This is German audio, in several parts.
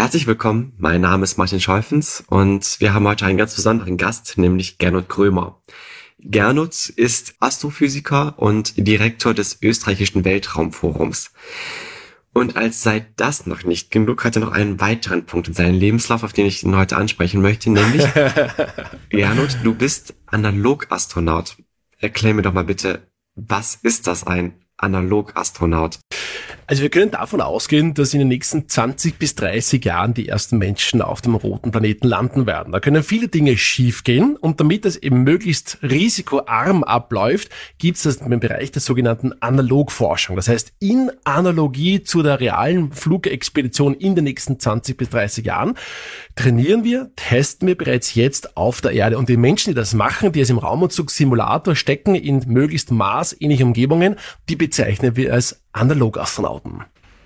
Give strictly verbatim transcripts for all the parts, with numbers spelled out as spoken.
Herzlich willkommen, mein Name ist Martin Scholfens und wir haben heute einen ganz besonderen Gast, nämlich Gernot Grömer. Gernot ist Astrophysiker und Direktor des österreichischen Weltraumforums. Und als sei das noch nicht genug, hat er noch einen weiteren Punkt in seinem Lebenslauf, auf den ich ihn heute ansprechen möchte, nämlich Gernot, du bist Analogastronaut. Erklär mir doch mal bitte, was ist das, ein Analogastronaut? Also wir können davon ausgehen, dass in den nächsten zwanzig bis dreißig Jahren die ersten Menschen auf dem roten Planeten landen werden. Da können viele Dinge schiefgehen und damit es eben möglichst risikoarm abläuft, gibt es den Bereich der sogenannten Analogforschung. Das heißt, in Analogie zu der realen Flugexpedition in den nächsten zwanzig bis dreißig Jahren trainieren wir, testen wir bereits jetzt auf der Erde. Und die Menschen, die das machen, die es im Raumanzug-Simulator stecken, in möglichst maßähnliche Umgebungen, die bezeichnen wir als Analogastronauten.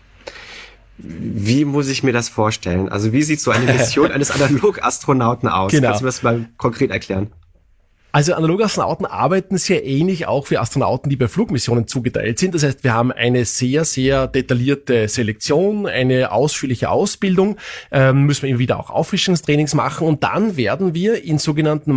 Wie muss ich mir das vorstellen? Also wie sieht so eine Mission eines Analogastronauten aus? Genau. Kannst du das mal konkret erklären? Also Analogastronauten arbeiten sehr ähnlich auch wie Astronauten, die bei Flugmissionen zugeteilt sind. Das heißt, wir haben eine sehr, sehr detaillierte Selektion, eine ausführliche Ausbildung, ähm, müssen wir immer wieder auch Auffrischungstrainings machen und dann werden wir in sogenannten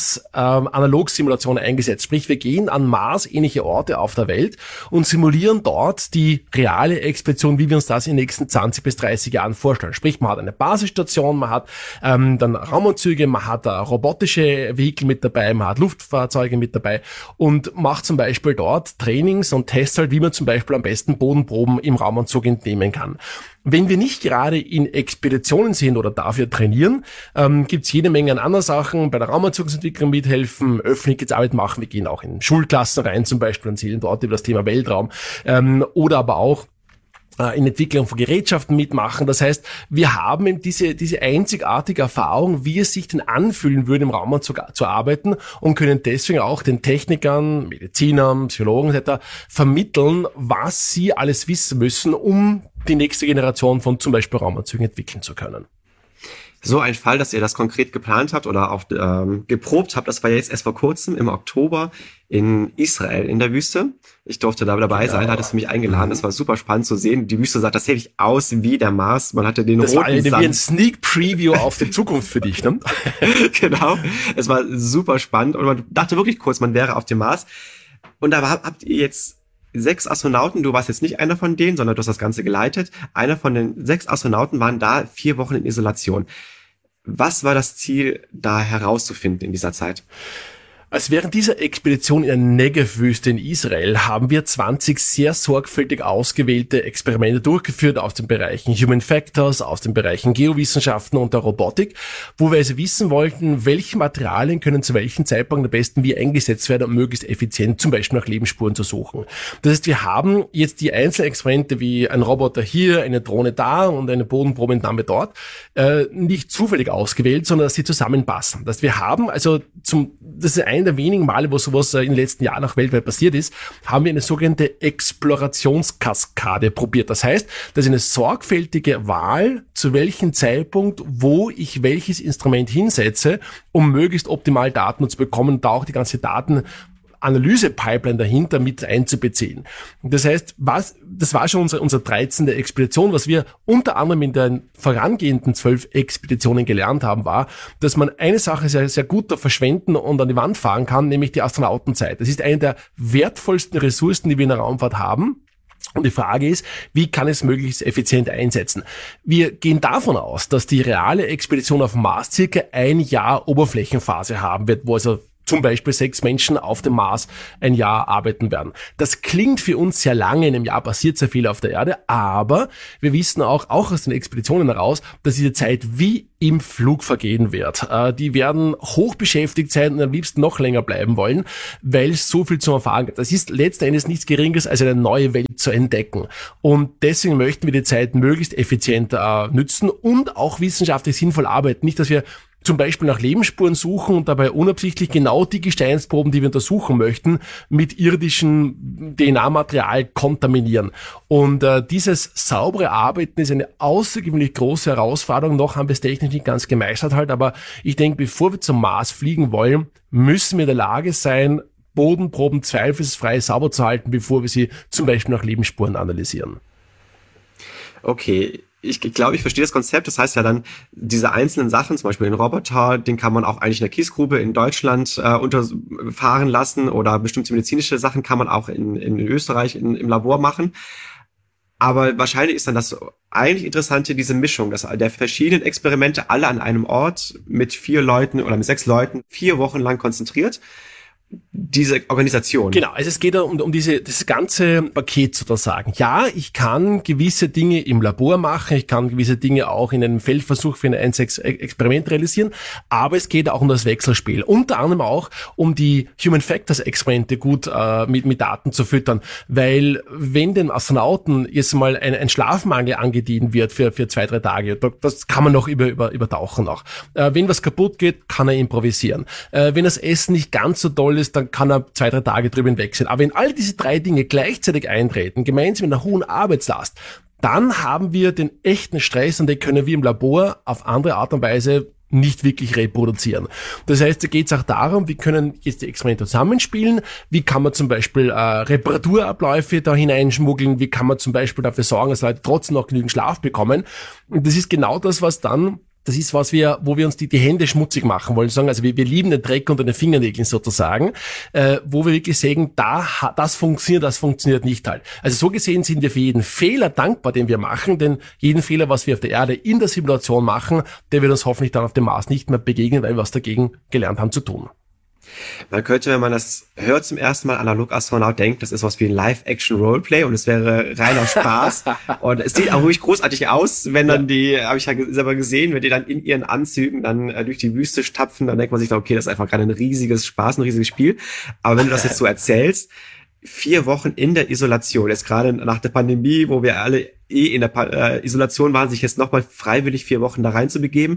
Mars-Analog-Simulationen eingesetzt. Sprich, wir gehen an Mars-ähnliche Orte auf der Welt und simulieren dort die reale Expedition, wie wir uns das in den nächsten zwanzig bis dreißig Jahren vorstellen. Sprich, man hat eine Basisstation, man hat ähm, dann Raumanzüge, man hat äh, robotische Vehikel mit dabei, man hat Luftfahrzeuge mit dabei und macht zum Beispiel dort Trainings und Tests halt, wie man zum Beispiel am besten Bodenproben im Raumanzug entnehmen kann. Wenn wir nicht gerade in Expeditionen sind oder dafür trainieren, ähm, gibt's jede Menge an anderen Sachen, bei der Raumanzugsentwicklung mithelfen, Öffentlichkeitsarbeit machen, wir gehen auch in Schulklassen rein zum Beispiel und erzählen dort über das Thema Weltraum ähm, oder aber auch in Entwicklung von Gerätschaften mitmachen. Das heißt, wir haben eben diese, diese einzigartige Erfahrung, wie es sich denn anfühlen würde, im Raumanzug zu arbeiten und können deswegen auch den Technikern, Medizinern, Psychologen et cetera vermitteln, was sie alles wissen müssen, um die nächste Generation von zum Beispiel Raumanzügen entwickeln zu können. So ein Fall, dass ihr das konkret geplant habt oder auch ähm, geprobt habt, das war ja jetzt erst vor kurzem im Oktober in Israel in der Wüste. Ich durfte da dabei genau. sein, da hattest du mich eingeladen. Das war super spannend zu sehen. Die Wüste sah tatsächlich aus wie der Mars. Man hatte den das roten war eine, Sand. Wie ein Sneak Preview auf die Zukunft für dich, ne? Genau. Es war super spannend und man dachte wirklich kurz, man wäre auf dem Mars. Und da habt ihr jetzt sechs Astronauten, du warst jetzt nicht einer von denen, sondern du hast das Ganze geleitet. Einer von den sechs Astronauten waren da vier Wochen in Isolation. Was war das Ziel, da herauszufinden in dieser Zeit? Also während dieser Expedition in der Negev-Wüste in Israel haben wir zwanzig sehr sorgfältig ausgewählte Experimente durchgeführt aus den Bereichen Human Factors, aus den Bereichen Geowissenschaften und der Robotik, wo wir also wissen wollten, welche Materialien können zu welchem Zeitpunkt am besten wie eingesetzt werden, um möglichst effizient zum Beispiel nach Lebensspuren zu suchen. Das heißt, wir haben jetzt die einzelnen Experimente wie ein Roboter hier, eine Drohne da und eine Bodenprobeentnahme dort äh, nicht zufällig ausgewählt, sondern dass sie zusammenpassen. Das heißt, wir haben also zum, das ist ein der wenigen Male, wo sowas in den letzten Jahren auch weltweit passiert ist, haben wir eine sogenannte Explorationskaskade probiert. Das heißt, das ist eine sorgfältige Wahl, zu welchem Zeitpunkt, wo ich welches Instrument hinsetze, um möglichst optimal Daten zu bekommen und da auch die ganze Daten Analyse-Pipeline dahinter mit einzubeziehen. Das heißt, was, das war schon unsere, unsere dreizehnte Expedition. Was wir unter anderem in den vorangehenden zwölf Expeditionen gelernt haben, war, dass man eine Sache sehr, sehr gut da verschwenden und an die Wand fahren kann, nämlich die Astronautenzeit. Das ist eine der wertvollsten Ressourcen, die wir in der Raumfahrt haben. Und die Frage ist, wie kann es möglichst effizient einsetzen? Wir gehen davon aus, dass die reale Expedition auf dem Mars circa ein Jahr Oberflächenphase haben wird, wo also zum Beispiel sechs Menschen auf dem Mars ein Jahr arbeiten werden. Das klingt für uns sehr lange, in einem Jahr passiert sehr viel auf der Erde, aber wir wissen auch, auch aus den Expeditionen heraus, dass diese Zeit wie im Flug vergehen wird. Äh, die werden hoch beschäftigt sein und am liebsten noch länger bleiben wollen, weil es so viel zu erfahren gibt. Das ist letzten Endes nichts Geringes, als eine neue Welt zu entdecken. Und deswegen möchten wir die Zeit möglichst effizient äh, nützen und auch wissenschaftlich sinnvoll arbeiten. Nicht, dass wir zum Beispiel nach Lebensspuren suchen und dabei unabsichtlich genau die Gesteinsproben, die wir untersuchen möchten, mit irdischem D N A-Material kontaminieren. Und äh, dieses saubere Arbeiten ist eine außergewöhnlich große Herausforderung. Noch haben wir es technisch nicht ganz gemeistert halt, aber ich denke, bevor wir zum Mars fliegen wollen, müssen wir in der Lage sein, Bodenproben zweifelsfrei sauber zu halten, bevor wir sie zum Beispiel nach Lebensspuren analysieren. Okay. Ich glaube, ich verstehe das Konzept. Das heißt ja dann, diese einzelnen Sachen, zum Beispiel den Roboter, den kann man auch eigentlich in der Kiesgrube in Deutschland äh, unterfahren lassen, oder bestimmte medizinische Sachen kann man auch in, in Österreich in, im Labor machen. Aber wahrscheinlich ist dann das eigentlich Interessante, diese Mischung, dass der verschiedenen Experimente alle an einem Ort mit vier Leuten oder mit sechs Leuten vier Wochen lang konzentriert. Diese Organisation. Genau, also es geht um, um diese, das ganze Paket sozusagen. Ja, ich kann gewisse Dinge im Labor machen, ich kann gewisse Dinge auch in einem Feldversuch für ein einziges Experiment realisieren, aber es geht auch um das Wechselspiel. Unter anderem auch um die Human Factors Experimente gut äh, mit, mit Daten zu füttern, weil wenn den Astronauten jetzt mal ein, ein Schlafmangel angedient wird für, für zwei, drei Tage, das kann man noch über, über, übertauchen noch. Äh, wenn was kaputt geht, kann er improvisieren. Äh, wenn das Essen nicht ganz so toll ist, dann kann er zwei, drei Tage drüber hinweg sein. Aber wenn all diese drei Dinge gleichzeitig eintreten, gemeinsam mit einer hohen Arbeitslast, dann haben wir den echten Stress und den können wir im Labor auf andere Art und Weise nicht wirklich reproduzieren. Das heißt, da geht es auch darum, wie können jetzt die Experimente zusammenspielen, wie kann man zum Beispiel äh, Reparaturabläufe da hineinschmuggeln, wie kann man zum Beispiel dafür sorgen, dass Leute trotzdem noch genügend Schlaf bekommen. Und das ist genau das, was dann Das ist was wir, wo wir uns die, die Hände schmutzig machen wollen, sagen, also wir, wir lieben den Dreck unter den Fingernägeln sozusagen, äh, wo wir wirklich sagen, da, das funktioniert, das funktioniert nicht halt. Also so gesehen sind wir für jeden Fehler dankbar, den wir machen, denn jeden Fehler, was wir auf der Erde in der Simulation machen, der wird uns hoffentlich dann auf dem Mars nicht mehr begegnen, weil wir was dagegen gelernt haben zu tun. Man könnte, wenn man das hört, zum ersten Mal Analog-Astronaut denkt, das ist was wie ein Live-Action-Roleplay und es wäre reiner Spaß. Und es sieht auch ruhig großartig aus, wenn dann die, habe ich ja selber gesehen, wenn die dann in ihren Anzügen dann äh, durch die Wüste stapfen, dann denkt man sich, okay, das ist einfach gerade ein riesiges Spaß, ein riesiges Spiel. Aber wenn du das jetzt so erzählst, vier Wochen in der Isolation, jetzt gerade nach der Pandemie, wo wir alle eh in der pa- äh, Isolation waren, sich jetzt nochmal freiwillig vier Wochen da rein zu begeben,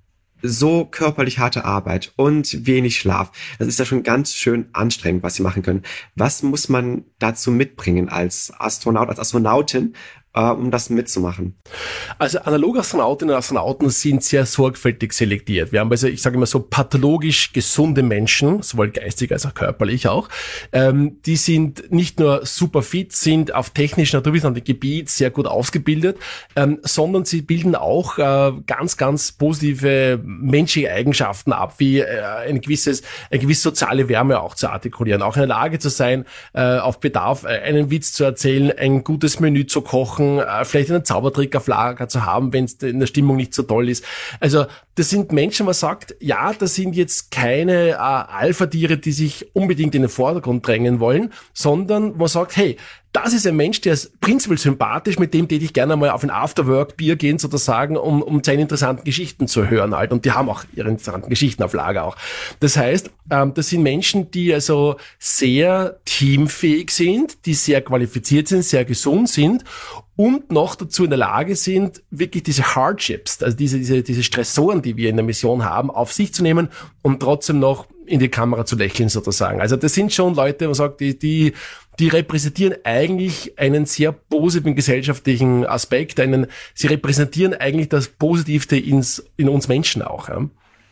so körperlich harte Arbeit und wenig Schlaf. Das ist ja schon ganz schön anstrengend, was sie machen können. Was muss man dazu mitbringen als Astronaut, als Astronautin, äh, um das mitzumachen? Also Analogastronautinnen und Astronauten sind sehr sorgfältig selektiert. Wir haben also, ich sage immer so, pathologisch gesunde Menschen, sowohl geistig als auch körperlich auch. Ähm, die sind nicht nur super fit, sind auf technischem naturwissenschaftlichem Gebiet sehr gut ausgebildet, ähm, sondern sie bilden auch äh, ganz, ganz positive menschliche Eigenschaften ab, wie äh, ein gewisses, eine gewisse soziale Wärme auch zu artikulieren, auch in der Lage zu sein, äh, auf Bedarf äh, einen Witz zu erzählen, ein gutes Menü zu kochen, vielleicht einen Zaubertrick auf Lager zu haben, wenn es in der Stimmung nicht so toll ist. Also das sind Menschen, man sagt, ja, das sind jetzt keine äh, Alpha-Tiere, die sich unbedingt in den Vordergrund drängen wollen, sondern man sagt, hey, das ist ein Mensch, der ist prinzipiell sympathisch, mit dem täte ich gerne mal auf ein Afterwork-Bier gehen, sozusagen, um, um seine interessanten Geschichten zu hören halt. Und die haben auch ihre interessanten Geschichten auf Lager auch. Das heißt, ähm, das sind Menschen, die also sehr teamfähig sind, die sehr qualifiziert sind, sehr gesund sind und noch dazu in der Lage sind, wirklich diese Hardships, also diese, diese, diese Stressoren, die wir in der Mission haben, auf sich zu nehmen und trotzdem noch in die Kamera zu lächeln sozusagen. Also das sind schon Leute, man sagt, die, die, die repräsentieren eigentlich einen sehr positiven gesellschaftlichen Aspekt, einen, sie repräsentieren eigentlich das Positivste ins, in uns Menschen auch. Ja.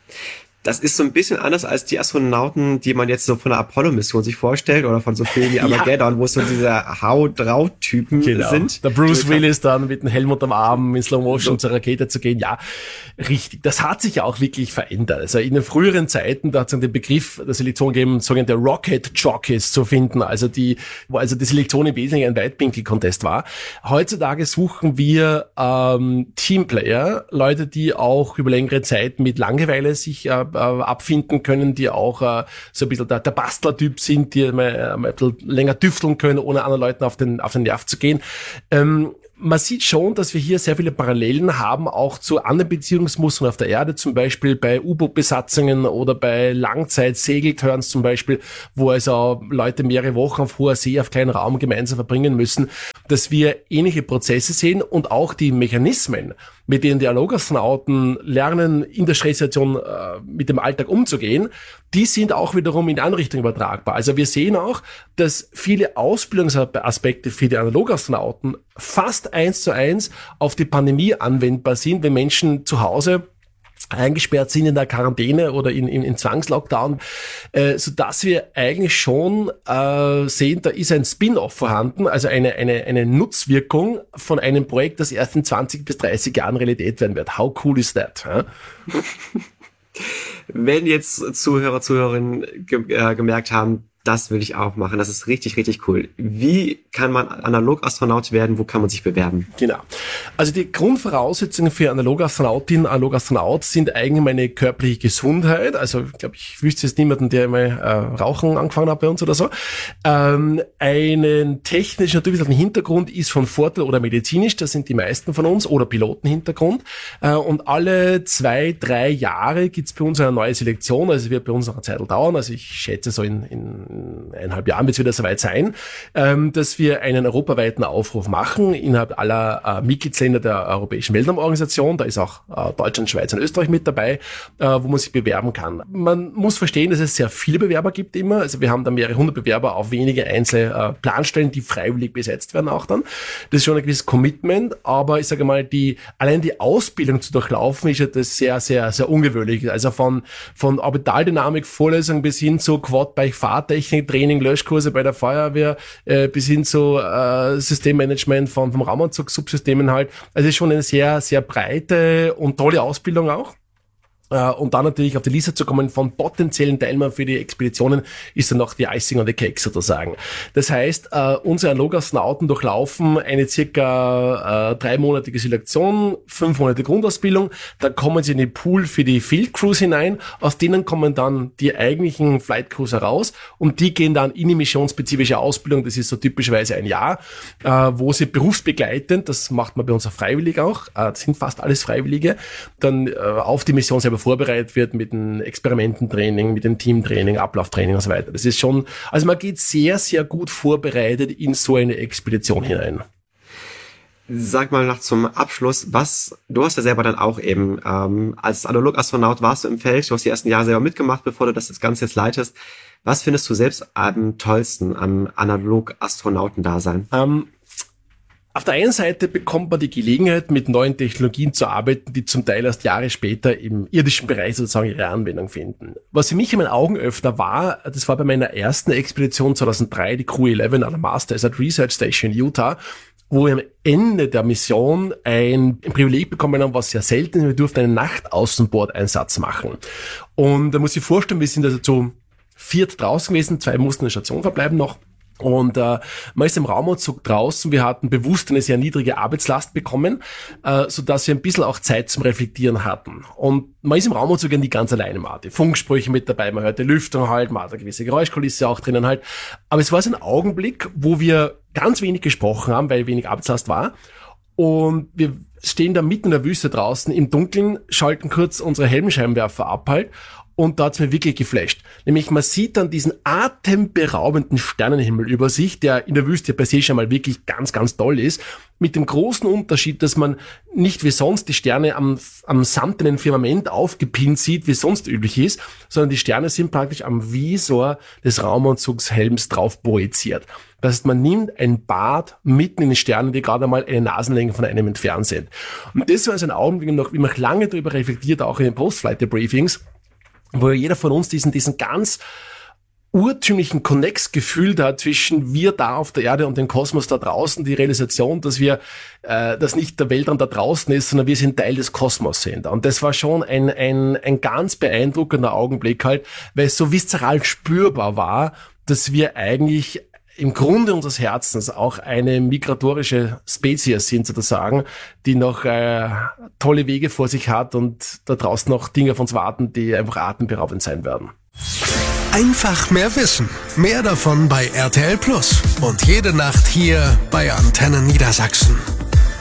Das ist so ein bisschen anders als die Astronauten, die man jetzt so von der Apollo-Mission sich vorstellt oder von so Filmen wie Armageddon, ja, wo es so diese Hau-Drauf-Typen genau. sind. Der Bruce Willis dann mit dem Helm unterm Arm in Slow Motion so zur Rakete zu gehen. Ja, richtig. Das hat sich ja auch wirklich verändert. Also in den früheren Zeiten, da hat es den Begriff der Selektion gegeben, sogenannte Rocket Jockeys zu finden, also die, wo also die Selektion im Wesentlichen ein Weitwinkel-Contest war. Heutzutage suchen wir ähm, Teamplayer, Leute, die auch über längere Zeit mit Langeweile sich äh, abfinden können, die auch äh, so ein bisschen der, der Bastler-Typ sind, die mal, mal ein bisschen länger tüfteln können, ohne anderen Leuten auf den, auf den Nerv zu gehen. Ähm, man sieht schon, dass wir hier sehr viele Parallelen haben, auch zu anderen Beziehungsmustern auf der Erde, zum Beispiel bei U-Boot-Besatzungen oder bei Langzeit-Segelturns zum Beispiel, wo also Leute mehrere Wochen auf hoher See auf kleinen Raum gemeinsam verbringen müssen, dass wir ähnliche Prozesse sehen und auch die Mechanismen, mit denen die Analogastronauten lernen, in der Stresssituation äh, mit dem Alltag umzugehen, die sind auch wiederum in die andere Richtung übertragbar. Also wir sehen auch, dass viele Ausbildungsaspekte für die Analogastronauten fast eins zu eins auf die Pandemie anwendbar sind, wenn Menschen zu Hause eingesperrt sind in der Quarantäne oder in, in, in Zwangslockdown, äh, so dass wir eigentlich schon äh, sehen, da ist ein Spin-off vorhanden, also eine, eine, eine Nutzwirkung von einem Projekt, das erst in zwanzig bis dreißig Jahren Realität werden wird. How cool is that? Huh? Wenn jetzt Zuhörer, Zuhörerinnen ge- äh, gemerkt haben, das will ich auch machen, das ist richtig, richtig cool. Wie kann man Analogastronaut werden? Wo kann man sich bewerben? Genau. Also die Grundvoraussetzungen für Analogastronautin, Analogastronaut sind eigentlich meine körperliche Gesundheit. Also ich glaube, ich wüsste jetzt niemanden, der mal äh, Rauchen angefangen hat bei uns oder so. Ähm, einen technischen, natürlich einen Hintergrund ist von Vorteil oder medizinisch, das sind die meisten von uns, oder Pilotenhintergrund. Äh, und alle zwei, drei Jahre gibt's bei uns eine neue Selektion. Also es wird bei uns noch eine Zeit dauern. Also ich schätze so in, in eineinhalb Jahren wird es wieder soweit sein, ähm, dass wir einen europaweiten Aufruf machen innerhalb aller äh, Mitgliedsländer der Europäischen Weltraumorganisation. Da ist auch äh, Deutschland, Schweiz und Österreich mit dabei, äh, wo man sich bewerben kann. Man muss verstehen, dass es sehr viele Bewerber gibt immer. Also wir haben da mehrere hundert Bewerber auf wenige einzelne äh, Planstellen, die freiwillig besetzt werden auch dann. Das ist schon ein gewisses Commitment, aber ich sage mal, die allein die Ausbildung zu durchlaufen ist ja das sehr, sehr, sehr ungewöhnlich. Also von von Orbitaldynamik Vorlesung bis hin zu Quad-Bike Fahrtechnik, Training, Löschkurse bei der Feuerwehr, äh, bis hin zu äh, Systemmanagement von vom Raumanzug-Subsystemen halt. Also es ist schon eine sehr, sehr breite und tolle Ausbildung auch. Uh, und dann natürlich auf die Liste zu kommen von potenziellen Teilnehmern für die Expeditionen ist dann noch die Icing on the Cake sozusagen. Das heißt, uh, unsere Analogastronauten durchlaufen eine circa uh, dreimonatige Selektion, fünf Monate Grundausbildung, dann kommen sie in den Pool für die Field Crews hinein, aus denen kommen dann die eigentlichen Flight Crews heraus und die gehen dann in die missionsspezifische Ausbildung, das ist so typischerweise ein Jahr, uh, wo sie berufsbegleitend, das macht man bei uns auch freiwillig auch, uh, das sind fast alles Freiwillige, dann uh, auf die Mission selber vorbereitet wird mit dem Experimententraining, mit dem Teamtraining, Ablauftraining und so weiter. Das ist schon, also man geht sehr, sehr gut vorbereitet in so eine Expedition hinein. Sag mal noch zum Abschluss, was, du hast ja selber dann auch eben, ähm, als Analogastronaut warst du im Feld, du hast die ersten Jahre selber mitgemacht, bevor du das, das Ganze jetzt leitest. Was findest du selbst am tollsten am Analogastronauten-Dasein? Ähm, Auf der einen Seite bekommt man die Gelegenheit, mit neuen Technologien zu arbeiten, die zum Teil erst Jahre später im irdischen Bereich sozusagen ihre Anwendung finden. Was für mich in meinen Augenöffner war, das war bei meiner ersten Expedition zweitausenddrei, die Crew elf an der Mars Desert Research Station in Utah, wo wir am Ende der Mission ein, ein Privileg bekommen haben, was sehr selten ist. Wir durften einen Nachtaußenbordeinsatz machen. Und da muss ich vorstellen, wir sind also zu viert draußen gewesen, zwei mussten in der Station verbleiben noch. Und äh, man ist im Raumanzug draußen, wir hatten bewusst eine sehr niedrige Arbeitslast bekommen, äh, so dass wir ein bisschen auch Zeit zum Reflektieren hatten. Und man ist im Raumanzug ja nicht ganz alleine, man hat die Funksprüche mit dabei, man hört die Lüftung halt, man hat eine gewisse Geräuschkulisse auch drinnen halt. Aber es war so ein Augenblick, wo wir ganz wenig gesprochen haben, weil wenig Arbeitslast war. Und wir stehen da mitten in der Wüste draußen im Dunkeln, schalten kurz unsere Helmscheinwerfer ab halt. Und da hat's mir wirklich geflasht. Nämlich man sieht dann diesen atemberaubenden Sternenhimmel über sich, der in der Wüste per se schon mal wirklich ganz, ganz toll ist. Mit dem großen Unterschied, dass man nicht wie sonst die Sterne am, am samtenen Firmament aufgepinnt sieht, wie sonst üblich ist, sondern die Sterne sind praktisch am Visor des Raumanzugshelms drauf projiziert. Das heißt, man nimmt ein Bad mitten in den Sternen, die gerade mal eine Nasenlänge von einem entfernt sind. Und das war also ein Augenblick noch, wie man lange darüber reflektiert, auch in den Post-Flight-Debriefings, wo jeder von uns diesen, diesen ganz urtümlichen Connex gefühlt hat zwischen wir da auf der Erde und dem Kosmos da draußen, die Realisation, dass wir, äh, dass nicht der Weltraum da draußen ist, sondern wir sind Teil des Kosmos sind. Und das war schon ein, ein, ein ganz beeindruckender Augenblick halt, weil es so viszeral spürbar war, dass wir eigentlich im Grunde unseres Herzens auch eine migratorische Spezies sind sozusagen, die noch äh, tolle Wege vor sich hat und da draußen noch Dinge auf uns warten, die einfach atemberaubend sein werden. Einfach mehr wissen. Mehr davon bei R T L Plus und jede Nacht hier bei Antenne Niedersachsen.